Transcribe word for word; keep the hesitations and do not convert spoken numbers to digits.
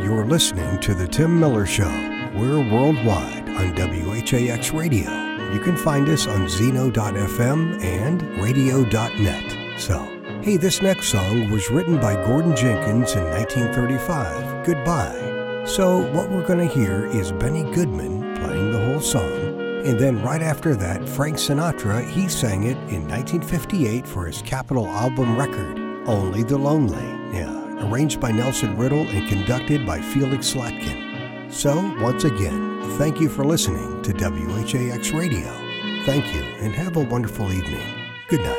You're listening to The Tim Miller Show. We're worldwide on W H A X Radio. You can find us on Zeno dot f m and radio dot net. So, hey, this next song was written by Gordon Jenkins in nineteen thirty-five, Goodbye. So what we're going to hear is Benny Goodman playing the whole song, and then right after that, Frank Sinatra, he sang it in nineteen fifty-eight for his Capitol album record, Only the Lonely. Yeah, arranged by Nelson Riddle and conducted by Felix Slatkin. So, once again, thank you for listening to W H A X Radio. Thank you, and have a wonderful evening. Good night.